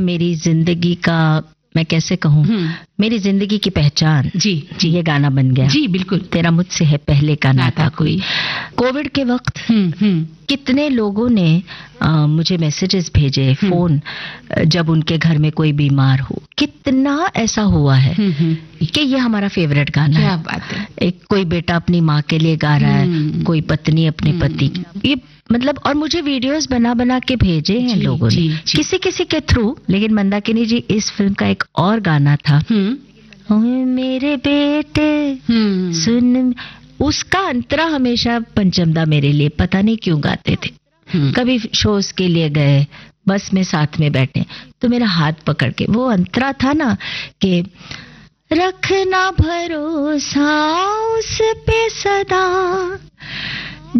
मेरी जिंदगी का, मैं कैसे कहूँ, मेरी जिंदगी की पहचान। जी जी, ये गाना बन गया। जी बिल्कुल। तेरा मुझसे है पहले का नाता कोई। कोविड के वक्त कितने लोगों ने मुझे मैसेजेस भेजे, फोन, जब उनके घर में कोई बीमार हो, कितना ऐसा हुआ है कि ये हमारा फेवरेट गाना है। क्या बात है। एक कोई बेटा अपनी माँ के लिए गा रहा है, कोई पत्नी अपने पति, ये मतलब, और मुझे वीडियोस बना बना के भेजे हैं लोगों ने, किसी किसी के थ्रू। लेकिन मंदाकिनी जी, इस फिल्म का एक और गाना था, मेरे बेटे सुन, उसका अंतरा हमेशा पंचमदा मेरे लिए पता नहीं क्यों गाते थे। कभी शोज के लिए गए, बस में साथ में बैठे तो मेरा हाथ पकड़ के वो अंतरा था ना कि रखना भरोसा उस पे सदा,